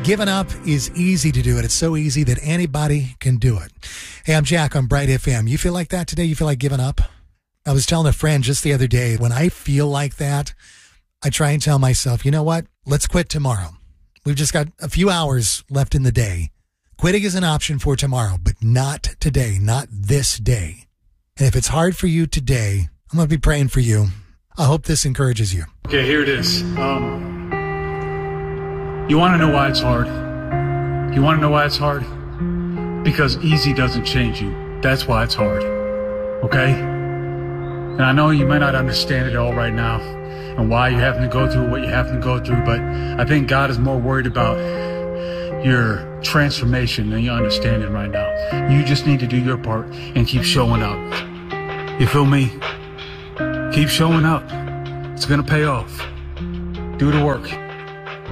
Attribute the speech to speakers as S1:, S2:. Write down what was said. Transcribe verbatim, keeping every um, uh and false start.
S1: Giving up is easy to do it. It's so easy that anybody can do it. Hey, I'm Jack on Bright F M. You feel like that today? You feel like giving up? I was telling a friend just the other day, when I feel like that, I try and tell myself, you know what? Let's quit tomorrow. We've just got a few hours left in the day. Quitting is an option for tomorrow, but not today, not this day. And if it's hard for you today, I'm going to be praying for you. I hope this encourages you.
S2: Okay, here it is. Um, you want to know why it's hard? You want to know why it's hard? Because easy doesn't change you. That's why it's hard. Okay? And I know you might not understand it all right now and why you're having to go through what you have to go through, but I think God is more worried about your transformation than your understanding right now. You just need to do your part and keep showing up. You feel me? Keep showing up. It's going to pay off. Do the work.